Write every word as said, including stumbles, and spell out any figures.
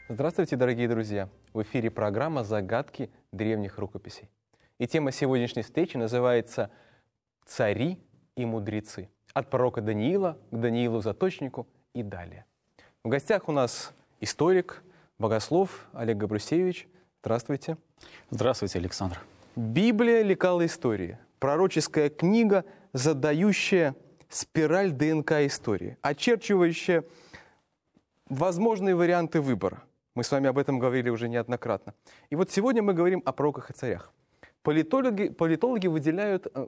Здравствуйте, дорогие друзья! В эфире программа «Загадки древних рукописей». И тема сегодняшней встречи называется «Цари и мудрецы». От пророка Даниила к Даниилу Заточнику и далее. В гостях у нас историк, богослов Олег Габрусевич. Здравствуйте. Здравствуйте, Александр. Библия лекала истории. Пророческая книга, задающая спираль ДНК истории, очерчивающая возможные варианты выбора. Мы с вами об этом говорили уже неоднократно. И вот сегодня мы говорим о пророках и царях. Политологи, политологи выделяют